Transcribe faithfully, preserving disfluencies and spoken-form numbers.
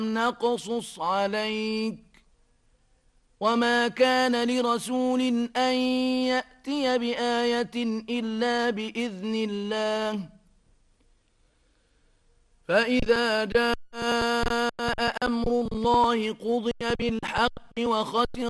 نقصص عليك وما كان لرسول أن يأتي بآية إلا بإذن الله فإذا جاء أمر الله قضي بالحق وخسر